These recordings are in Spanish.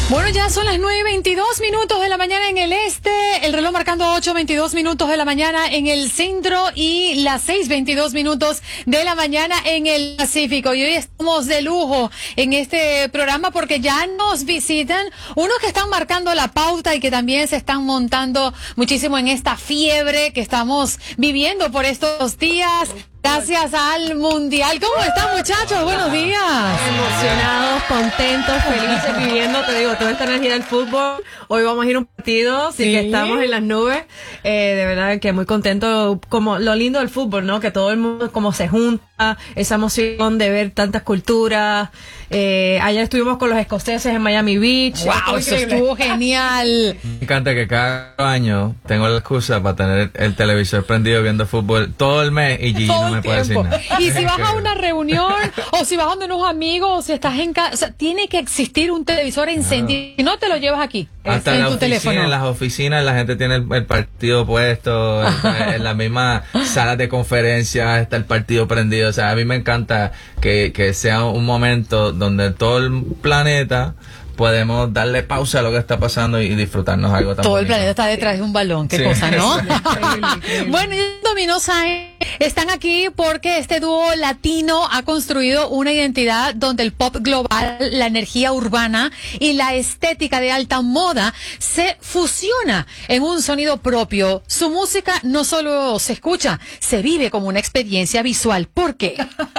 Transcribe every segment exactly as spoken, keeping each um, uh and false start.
Bueno, ya son las nueve y veintidós minutos de la mañana en el este, el reloj marcando ocho veintidós minutos de la mañana en el centro y las seis veintidós minutos de la mañana en el Pacífico. Y hoy estamos de lujo en este programa porque ya nos visitan unos que están marcando la pauta y que también se están montando muchísimo en esta fiebre que estamos viviendo por estos días. Gracias al Mundial. ¿Cómo están, muchachos? Buenos días. Emocionados, contentos, felices, viviendo, te digo, toda esta energía del fútbol. Hoy vamos a ir a un partido, así ¿Sí? que estamos en las nubes. Eh, de verdad que muy contento, como lo lindo del fútbol, ¿no? Que todo el mundo como se junta, esa emoción de ver tantas culturas. Eh, ayer estuvimos con los escoceses en Miami Beach. Wow, eso estuvo genial. Me encanta que cada año tengo la excusa para tener el televisor prendido viendo fútbol todo el mes y Gigi no me puede decir nada. Y si vas a una reunión o si vas donde unos amigos o si estás en casa, o sea, tiene que existir un televisor encendido. Si no, te lo llevas aquí. Hasta en en, la tu oficina, teléfono. en las oficinas la gente tiene el, el partido puesto, en, en la misma sala de conferencias está el partido prendido. O sea, a mí me encanta que, que sea un momento donde todo el planeta podemos darle pausa a lo que está pasando y, y disfrutarnos algo tan Todo el bonito. planeta está detrás de un balón, qué Sí. cosa, ¿no? Increíble, increíble. Bueno, y Dominó Sáenz están aquí porque este dúo latino ha construido una identidad donde el pop global, la energía urbana y la estética de alta moda se fusiona en un sonido propio. Su música no solo se escucha, se vive como una experiencia visual. ¿Por qué?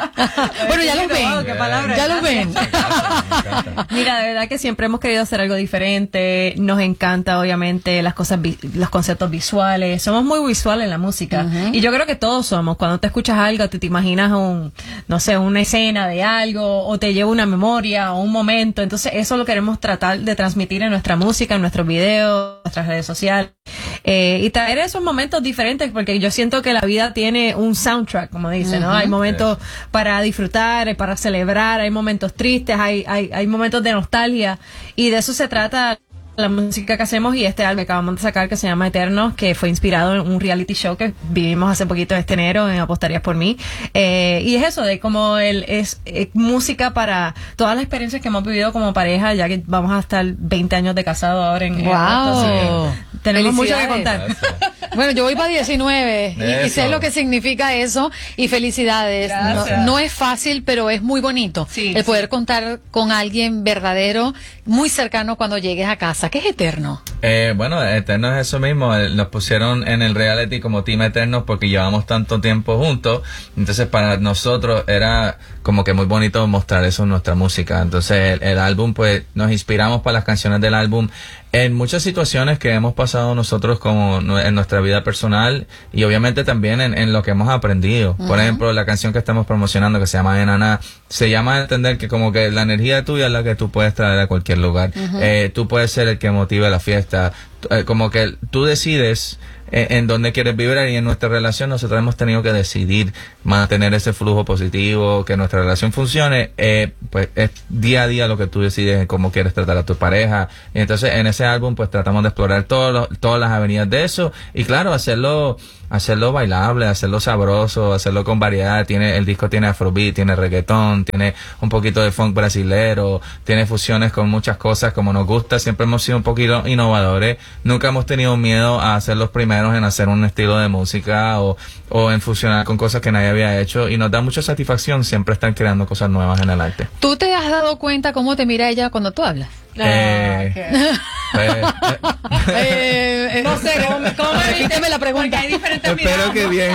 Bueno, ya los ven. Qué palabra. Ya los ven. Me encanta, me encanta. Mira, de verdad que siempre hemos querido hacer algo diferente. Nos encanta, obviamente, las cosas, vi- los conceptos visuales. Somos muy visuales en la música. Ujú. Y yo creo que todos somos. Cuando te escuchas algo, tú te imaginas un, no sé, una escena de algo, o te lleva una memoria, o un momento. Entonces, eso lo queremos tratar de transmitir en nuestra música, en nuestros videos, en nuestras redes sociales. Eh, y traer esos momentos diferentes, porque yo siento que la vida tiene un soundtrack, como dice, ¿no? Ujú. Hay momentos para disfrutar, para celebrar, hay momentos tristes, hay, hay, hay momentos de nostalgia, y de eso se trata la música que hacemos. Y este álbum que acabamos de sacar, que se llama Eternos, que fue inspirado en un reality show que vivimos hace poquito este enero en Apostarías por Mí. Eh, y es eso, de como el, es eh, música para todas las experiencias que hemos vivido como pareja, ya que vamos a estar veinte años de casado ahora en en Wow. agosto, así que tenemos mucho que Felicidades. contar. Gracias. Bueno, yo voy para diecinueve y, y sé Eso. lo que significa eso, y felicidades. No, Gracias. no es fácil, pero es muy bonito Sí, el poder sí. contar con alguien verdadero, muy cercano cuando llegues a casa, que es eterno. Eh, bueno, Eterno es eso mismo. eh, Nos pusieron en el reality como Team Eternos porque llevamos tanto tiempo juntos. Entonces, para nosotros era como que muy bonito mostrar eso en nuestra música. Entonces, el, el álbum, pues, nos inspiramos para las canciones del álbum en muchas situaciones que hemos pasado nosotros como nu- en nuestra vida personal y obviamente también en, en lo que hemos aprendido. Por ejemplo, la canción que estamos promocionando que se llama Enaná, se llama a entender que como que la energía tuya es la que tú puedes traer a cualquier lugar. Eh, tú puedes ser el que motive la fiesta. Eh, como que tú decides eh, en dónde quieres vibrar, y en nuestra relación nosotros hemos tenido que decidir mantener ese flujo positivo, que nuestra relación funcione. Eh, pues es día a día lo que tú decides en cómo quieres tratar a tu pareja. Y entonces en ese álbum pues tratamos de explorar todos los- todas las avenidas de eso y claro, hacerlo hacerlo bailable, hacerlo sabroso, hacerlo con variedad. Tiene el disco tiene afrobeat, tiene reggaetón, tiene un poquito de funk brasilero, tiene fusiones con muchas cosas como nos gusta. Siempre hemos sido un poquito innovadores, nunca hemos tenido miedo a ser los primeros en hacer un estilo de música o, o en fusionar con cosas que nadie había hecho, y nos da mucha satisfacción siempre estar creando cosas nuevas en el arte. ¿Tú te has dado cuenta cómo te mira ella cuando tú hablas? Eh, pues, eh, Eh, eh, No sé, ¿cómo, cómo me Repíteme la pregunta. Porque hay diferentes espero miradas. que bien.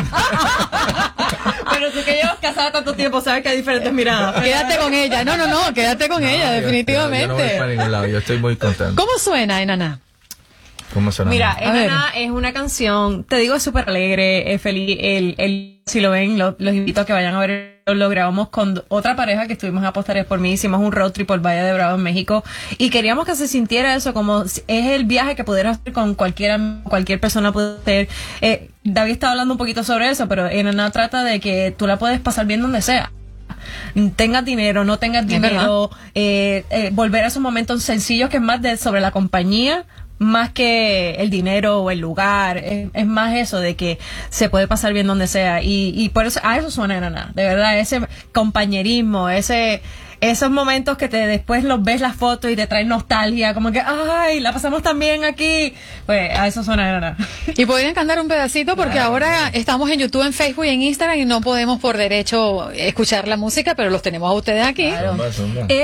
Pero tú que llevas casada tanto tiempo, sabes que hay diferentes miradas. Quédate con ella. No, no, no, quédate con ella, Yo- yo- definitivamente. Yo no voy para ningún lado, yo estoy muy contento. ¿Cómo suena, Enaná? ¿Cómo suena? Mira, A ver. Enaná es una canción, te digo, es súper alegre, es feliz. El, el, si lo ven, lo- los invito a que vayan a ver. Lo grabamos con otra pareja que estuvimos a Apostarías por Mí. Hicimos un road trip por Valle de Bravo en México y queríamos que se sintiera eso como si- es el viaje que pudiera hacer con cualquiera, cualquier persona puede hacer. Eh, David estaba hablando un poquito sobre eso, pero Enaná trata de que tú la puedes pasar bien donde sea. Tengas dinero, no tengas Es dinero, eh, eh, volver a esos momentos sencillos que es más de sobre la compañía, más que el dinero o el lugar. Es, es más eso de que se puede pasar bien donde sea, y, y por eso a eso suena Enaná, de verdad, ese compañerismo, ese esos momentos que te después los ves las fotos y te traen nostalgia, como que, ay, la pasamos tan bien aquí. Pues a eso suena. Y podrían cantar un pedacito porque claro, ahora claro. estamos en YouTube, en Facebook y en Instagram y no podemos por derecho escuchar la música, pero los tenemos a ustedes aquí. Claro. Zumba, zumba. Eh,